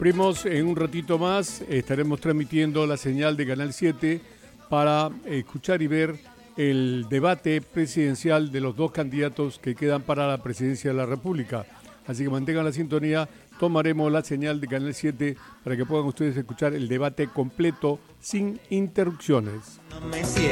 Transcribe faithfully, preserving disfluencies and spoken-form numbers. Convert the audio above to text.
Primos, en un ratito más estaremos transmitiendo la señal de Canal siete para escuchar y ver el debate presidencial de los dos candidatos que quedan para la presidencia de la República. Así que mantengan la sintonía, tomaremos la señal de Canal siete para que puedan ustedes escuchar el debate completo sin interrupciones. No me cierres.